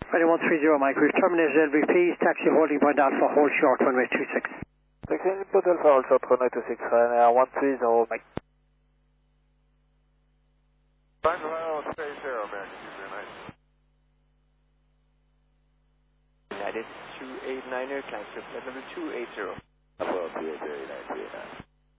Ready 130 Mike, we've terminated LVPs, taxi holding point Alpha, hold short, runway 26. Taxi input Alpha, hold short, runway 26, 130 Mike. Bangalore, stay 0, American United 289er, climb to flight number 280. Apollo 280, 939.